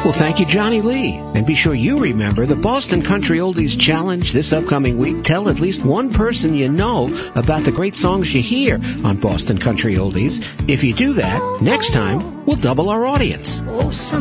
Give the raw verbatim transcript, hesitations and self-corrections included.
Well, thank you, Johnny Lee. And be sure you remember the Boston Country Oldies Challenge this upcoming week. Tell at least one person you know about the great songs you hear on Boston Country Oldies. If you do that, next time, we'll double our audience. Oh,